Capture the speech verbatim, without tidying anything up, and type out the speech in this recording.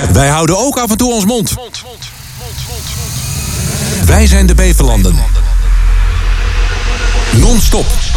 Wij houden ook af en toe ons mond. Wij zijn de Beverlanden. Non-stop.